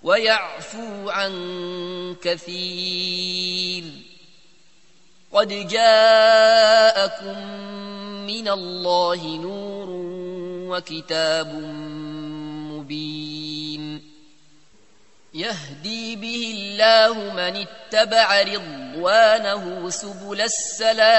ويعفو عن كثير. قد جاءكم من الله نور وكتاب مبين يهدي به الله من اتبع رضوانه سبل السلام